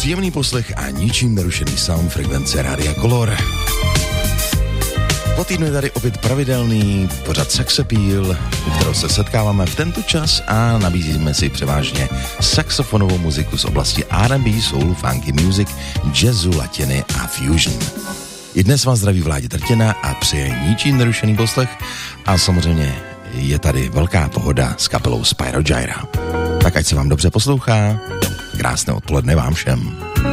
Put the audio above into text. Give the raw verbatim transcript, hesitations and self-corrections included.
Příjemný poslech a ničím nerušený sound frekvence Rádia Color. Po týdnu je tady opět pravidelný pořad Sex Appeal, u kterého se setkáváme v tento čas a nabízíme si převážně saxofonovou muziku z oblasti R and B, soul, funky music, jazzu, latiny a fusion. I dnes vás zdraví Vládě Trtěna a přeje ničím nerušený poslech a samozřejmě je tady velká pohoda s kapelou Spyro Gyra. Tak ať se vám dobře poslouchá, krásné odpoledne vám všem.